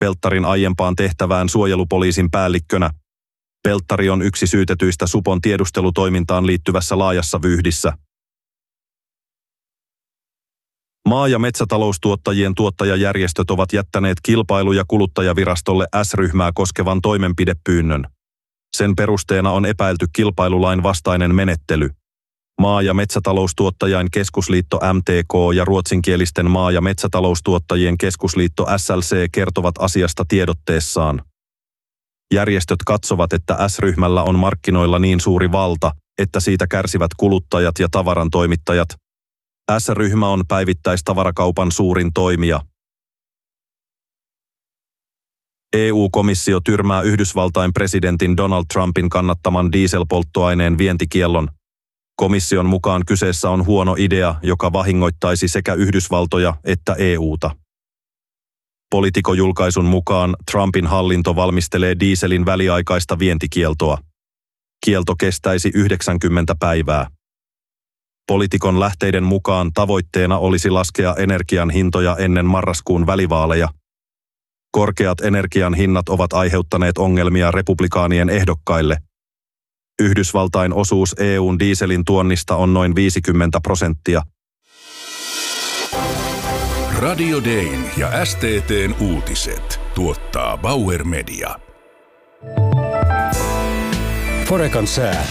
Pelttarin aiempaan tehtävään suojelupoliisin päällikkönä. Pelttari on yksi syytetyistä supon tiedustelutoimintaan liittyvässä laajassa vyyhdissä. Maa- ja metsätaloustuottajien tuottajajärjestöt ovat jättäneet Kilpailu- ja kuluttajavirastolle S-ryhmää koskevan toimenpidepyynnön. Sen perusteena on epäilty kilpailulain vastainen menettely. Maa- ja metsätaloustuottajain keskusliitto MTK ja ruotsinkielisten maa- ja metsätaloustuottajien keskusliitto SLC kertovat asiasta tiedotteessaan. Järjestöt katsovat, että S-ryhmällä on markkinoilla niin suuri valta, että siitä kärsivät kuluttajat ja tavarantoimittajat. S-ryhmä on päivittäistavarakaupan suurin toimija. EU-komissio tyrmää Yhdysvaltain presidentin Donald Trumpin kannattaman dieselpolttoaineen vientikiellon. Komission mukaan kyseessä on huono idea, joka vahingoittaisi sekä Yhdysvaltoja että EUta. Politico-julkaisun mukaan Trumpin hallinto valmistelee dieselin väliaikaista vientikieltoa. Kielto kestäisi 90 päivää. Politikon lähteiden mukaan tavoitteena olisi laskea energian hintoja ennen marraskuun välivaaleja. Korkeat energian hinnat ovat aiheuttaneet ongelmia republikaanien ehdokkaille. Yhdysvaltain osuus EU:n dieselin tuonnista on noin 50%. Radio Dayn ja STT:n uutiset tuottaa Bauer Media. Forecan sää.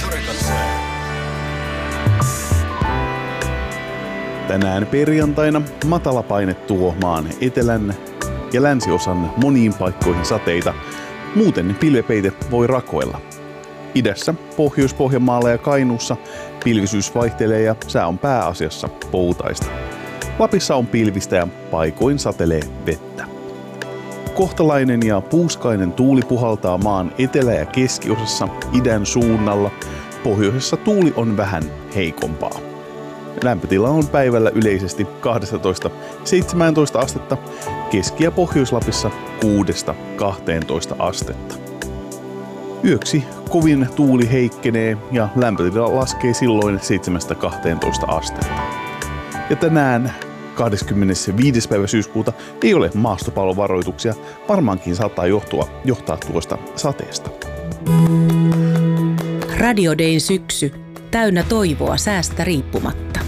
Tänään perjantaina matalapaine tuo maan etelän ja länsiosan moniin paikkoihin sateita. Muuten pilvepeite voi rakoilla. Idässä, Pohjois-Pohjanmaalla ja Kainuussa pilvisyys vaihtelee ja sää on pääasiassa poutaista. Lapissa on pilvistä ja paikoin satelee vettä. Kohtalainen ja puuskainen tuuli puhaltaa maan etelä- ja keskiosassa idän suunnalla. Pohjoisessa tuuli on vähän heikompaa. Lämpötila on päivällä yleisesti 12–17 astetta, Keski- ja Pohjois-Lapissa 6–12 astetta. Yöksi kovin tuuli heikkenee ja lämpötila laskee silloin 7–12 astetta. Ja tänään 25. päivä syyskuuta ei ole maastopallovaroituksia, varmaankin saattaa johtaa tuosta sateesta. Radio Dayn syksy, täynnä toivoa säästä riippumatta.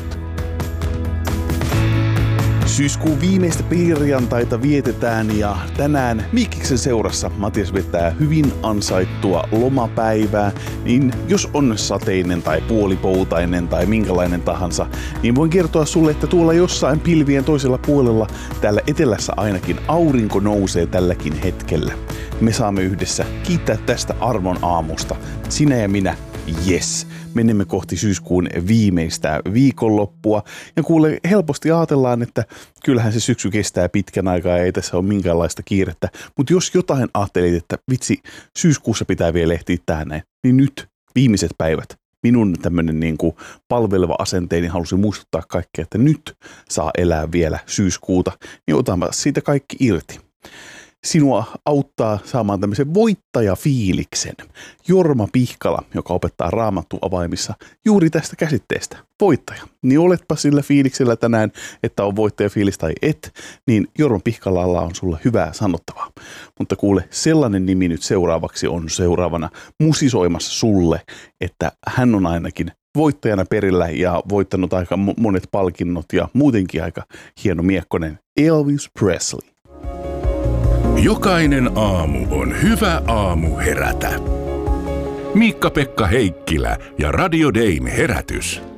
Syyskuun viimeistä perjantaita vietetään ja tänään Mikkiksen seurassa Matias vetää hyvin ansaittua lomapäivää, niin jos on sateinen tai puolipoutainen tai minkälainen tahansa, niin voin kertoa sulle, että tuolla jossain pilvien toisella puolella, täällä etelässä ainakin, aurinko nousee tälläkin hetkellä. Me saamme yhdessä kiittää tästä armon aamusta, sinä ja minä. Yes, menemme kohti syyskuun viimeistä viikonloppua. Ja kuule, helposti ajatellaan, että kyllähän se syksy kestää pitkän aikaa ja ei tässä ole minkäänlaista kiirettä. Mutta jos jotain ajattelit, että vitsi, syyskuussa pitää vielä ehtiä tähän näin, niin nyt viimeiset päivät. Minun tämmöinen palveleva asenteeni halusi muistuttaa kaikkea, että nyt saa elää vielä syyskuuta, niin otamme siitä kaikki irti. Sinua auttaa saamaan tämmöisen voittajafiiliksen. Jorma Pihkala, joka opettaa Raamattu-avaimissa juuri tästä käsitteestä, voittaja. Niin oletpa sillä fiiliksellä tänään, että on voittajafiilis tai et, niin Jorma Pihkalalla on sulla hyvää sanottavaa. Mutta kuule, sellainen nimi nyt seuraavaksi on seuraavana musisoimassa sulle, että hän on ainakin voittajana perillä ja voittanut aika monet palkinnot ja muutenkin aika hieno miekkonen Elvis Presley. Jokainen aamu on hyvä aamu herätä. Miikka-Pekka Heikkilä ja Radio Dayn herätys.